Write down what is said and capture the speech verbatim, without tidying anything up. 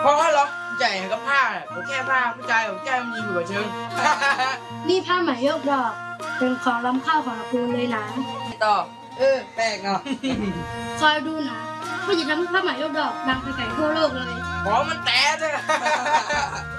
อเหรอใหญ่กับผ้าผมแค่ผ้าผู้ชายผมแค่มีอยู่เชิงนี่ผ้าไหมยกดอกเป็นของล้ำค่าของตระกูลเลยนะต่อเออแปลกเนาะคอยดูนะผู้หญิงทำผ้าไหมยกดอกดังไปไกลทั่วโลกเลยของมันแตะเลย